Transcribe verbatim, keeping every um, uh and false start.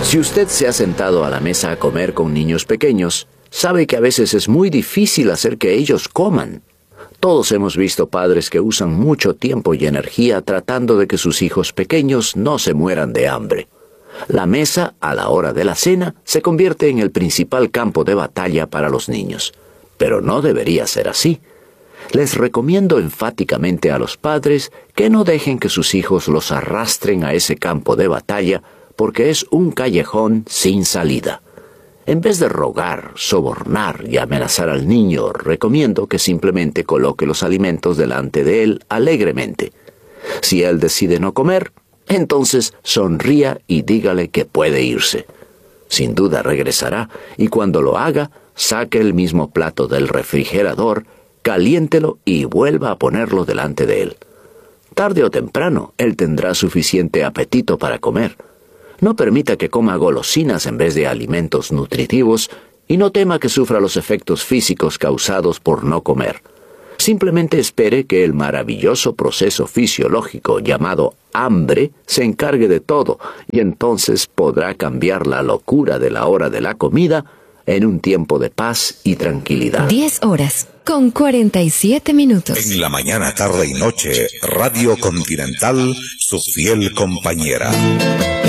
Si usted se ha sentado a la mesa a comer con niños pequeños, sabe que a veces es muy difícil hacer que ellos coman. Todos hemos visto padres que usan mucho tiempo y energía tratando de que sus hijos pequeños no se mueran de hambre. La mesa, a la hora de la cena, se convierte en el principal campo de batalla para los niños. Pero no debería ser así. Les recomiendo enfáticamente a los padres que no dejen que sus hijos los arrastren a ese campo de batalla, porque es un callejón sin salida. En vez de rogar, sobornar y amenazar al niño, recomiendo que simplemente coloque los alimentos delante de él alegremente. Si él decide no comer, entonces sonría y dígale que puede irse. Sin duda regresará, y cuando lo haga, saque el mismo plato del refrigerador, caliéntelo y vuelva a ponerlo delante de él. Tarde o temprano, él tendrá suficiente apetito para comer. No permita que coma golosinas en vez de alimentos nutritivos y no tema que sufra los efectos físicos causados por no comer. Simplemente espere que el maravilloso proceso fisiológico llamado hambre se encargue de todo y entonces podrá cambiar la locura de la hora de la comida en un tiempo de paz y tranquilidad. diez horas con cuarenta y siete minutos. En la mañana, tarde y noche, Radio Continental, su fiel compañera.